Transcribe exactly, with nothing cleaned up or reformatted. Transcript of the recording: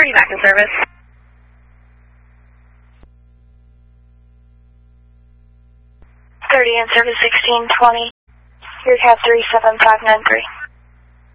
thirty back in service. thirty in service sixteen twenty. Your cab three seven five nine three.